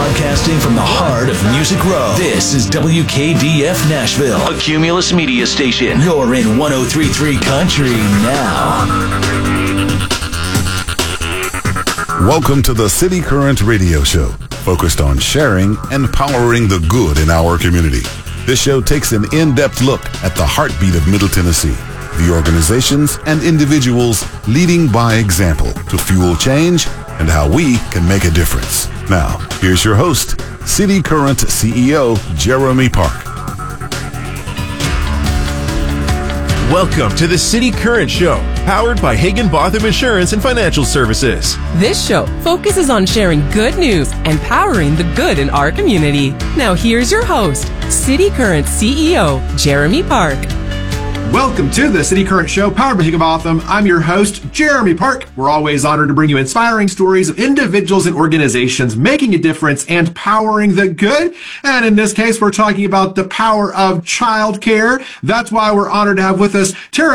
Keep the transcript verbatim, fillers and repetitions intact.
Broadcasting from the heart of Music Row, this is W K D F Nashville, a Cumulus media station. You're in one oh three point three Country now. Welcome to the City Current Radio Show, focused on sharing and powering the good in our community. This show takes an in-depth look at the heartbeat of Middle Tennessee, the organizations and individuals leading by example to fuel change and how we can make a difference. Now, here's your host, City Current C E O, Jeremy Park. Welcome to the City Current Show, powered by Hagen-Botham Insurance and Financial Services. This show focuses on sharing good news and powering the good in our community. Now here's your host, City Current C E O, Jeremy Park. Welcome to the City Current Show, powered by Hagen-Botham. I'm your host, Jeremy Park. We're always honored to bring you inspiring stories of individuals and organizations making a difference and powering the good. And in this case, we're talking about the power of childcare. That's why we're honored to have with us Tara